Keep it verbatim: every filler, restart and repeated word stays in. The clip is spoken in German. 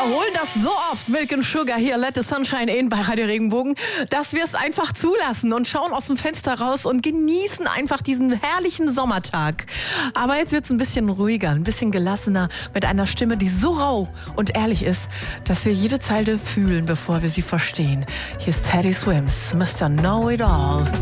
wiederholen das so oft, Milk and Sugar hier, Let the Sunshine In bei Radio Regenbogen, dass wir es einfach zulassen und schauen aus dem Fenster raus und genießen einfach diesen herrlichen Sommertag. Aber jetzt wird es ein bisschen ruhiger, ein bisschen gelassener, mit einer Stimme, die so rau und ehrlich ist, dass wir jede Zeile fühlen, bevor wir sie verstehen. Hier ist Teddy Swims, Mister Know It All.